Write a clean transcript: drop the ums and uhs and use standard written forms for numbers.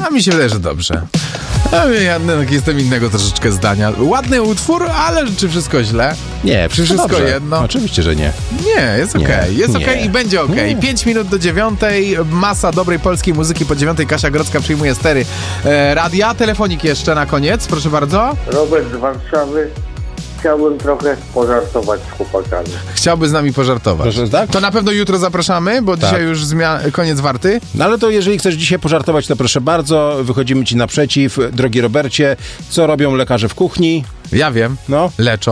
A mi się wydaje, że dobrze. Ja jednak jestem innego troszeczkę zdania. Ładny utwór, ale czy wszystko źle? Nie, Czy wszystko dobrze. jedno? Oczywiście, że nie. Nie, jest okej. Jest Nie. okej i będzie okej. 5 minut do 9. Masa dobrej polskiej muzyki po 9. Kasia Grodzka przyjmuje stery radia. Telefonik jeszcze na koniec, proszę bardzo. Robert z Warszawy. Chciałbym trochę pożartować z chłopakami. Chciałby z nami pożartować. Proszę, tak? To na pewno jutro zapraszamy, bo dzisiaj już koniec warty. No ale to jeżeli chcesz dzisiaj pożartować, to proszę bardzo, wychodzimy ci naprzeciw. Drogi Robercie, co robią lekarze w kuchni? Ja wiem. No. Leczą.